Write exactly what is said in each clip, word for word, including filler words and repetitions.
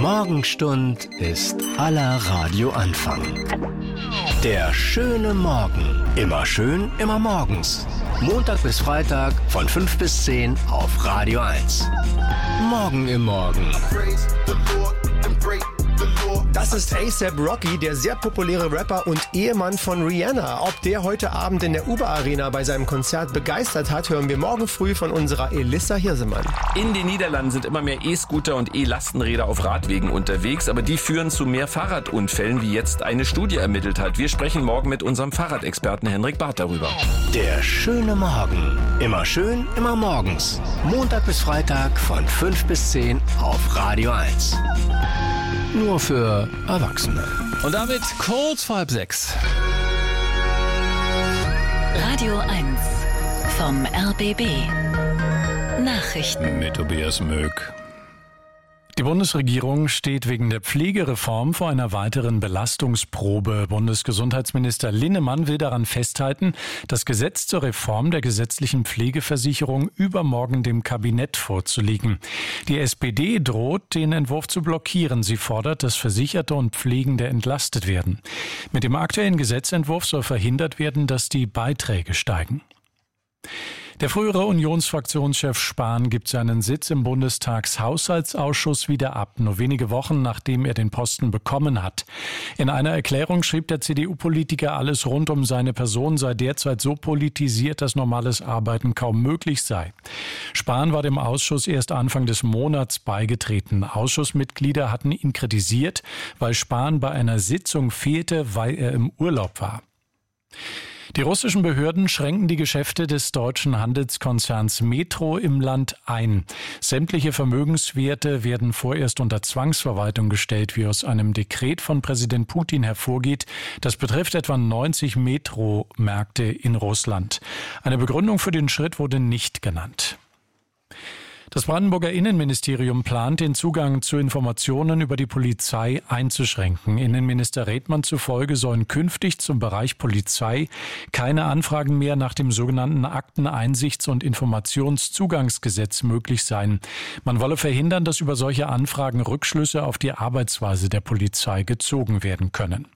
Morgenstund ist aller Radioanfang. Der schöne Morgen. Immer schön, immer morgens. Montag bis Freitag von fünf bis zehn auf Radio eins. Morgen im Morgen. Das ist A$AP Rocky, der sehr populäre Rapper und Ehemann von Rihanna. Ob der heute Abend in der Uber Arena bei seinem Konzert begeistert hat, hören wir morgen früh von unserer Elissa Hirsemann. In den Niederlanden sind immer mehr E-Scooter und E-Lastenräder auf Radwegen unterwegs, aber die führen zu mehr Fahrradunfällen, wie jetzt eine Studie ermittelt hat. Wir sprechen morgen mit unserem Fahrradexperten Henrik Barth darüber. Der schöne Morgen. Immer schön, immer morgens. Montag bis Freitag von fünf bis zehn auf Radio eins. Nur für Erwachsene. Und damit kurz vor halb sechs. Radio eins vom R B B. Nachrichten mit Tobias Möck. Die Bundesregierung steht wegen der Pflegereform vor einer weiteren Belastungsprobe. Bundesgesundheitsminister Linnemann will daran festhalten, das Gesetz zur Reform der gesetzlichen Pflegeversicherung übermorgen dem Kabinett vorzulegen. Die S P D droht, den Entwurf zu blockieren. Sie fordert, dass Versicherte und Pflegende entlastet werden. Mit dem aktuellen Gesetzentwurf soll verhindert werden, dass die Beiträge steigen. Der frühere Unionsfraktionschef Spahn gibt seinen Sitz im Bundestagshaushaltsausschuss wieder ab, nur wenige Wochen nachdem er den Posten bekommen hat. In einer Erklärung schrieb der C D U-Politiker, alles rund um seine Person sei derzeit so politisiert, dass normales Arbeiten kaum möglich sei. Spahn war dem Ausschuss erst Anfang des Monats beigetreten. Ausschussmitglieder hatten ihn kritisiert, weil Spahn bei einer Sitzung fehlte, weil er im Urlaub war. Die russischen Behörden schränken die Geschäfte des deutschen Handelskonzerns Metro im Land ein. Sämtliche Vermögenswerte werden vorerst unter Zwangsverwaltung gestellt, wie aus einem Dekret von Präsident Putin hervorgeht. Das betrifft etwa neunzig Metro-Märkte in Russland. Eine Begründung für den Schritt wurde nicht genannt. Das Brandenburger Innenministerium plant, den Zugang zu Informationen über die Polizei einzuschränken. Innenminister Redmann zufolge sollen künftig zum Bereich Polizei keine Anfragen mehr nach dem sogenannten Akteneinsichts- und Informationszugangsgesetz möglich sein. Man wolle verhindern, dass über solche Anfragen Rückschlüsse auf die Arbeitsweise der Polizei gezogen werden können.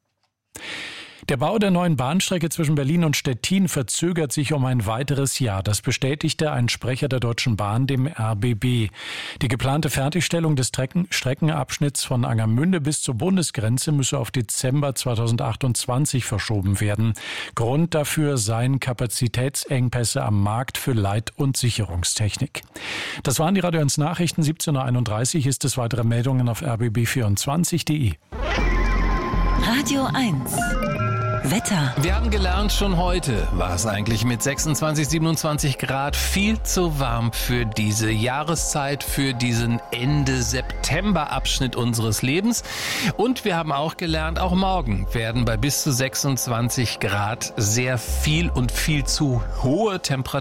Der Bau der neuen Bahnstrecke zwischen Berlin und Stettin verzögert sich um ein weiteres Jahr. Das bestätigte ein Sprecher der Deutschen Bahn dem R B B. Die geplante Fertigstellung des Strecken- Streckenabschnitts von Angermünde bis zur Bundesgrenze müsse auf Dezember zweitausendachtundzwanzig verschoben werden. Grund dafür seien Kapazitätsengpässe am Markt für Leit- und Sicherungstechnik. Das waren die Radio eins Nachrichten. siebzehn Uhr einunddreißig ist es. Weitere Meldungen auf r b b vierundzwanzig punkt d e. Radio eins Wetter. Wir haben gelernt, schon heute war es eigentlich mit sechsundzwanzig, siebenundzwanzig Grad viel zu warm für diese Jahreszeit, für diesen Ende-September-Abschnitt unseres Lebens. Und wir haben auch gelernt, auch morgen werden bei bis zu sechsundzwanzig Grad sehr viel und viel zu hohe Temperaturen